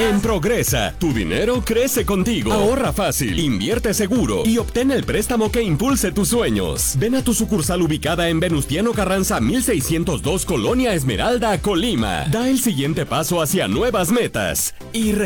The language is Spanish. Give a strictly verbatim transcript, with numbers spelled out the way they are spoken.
En Progresa, tu dinero crece contigo. Ahorra fácil, invierte seguro y obtén el préstamo que impulse tus sueños. Ven a tu sucursal ubicada en Venustiano Carranza mil seiscientos dos, Colonia Esmeralda, Colima. Da el siguiente paso hacia nuevas metas y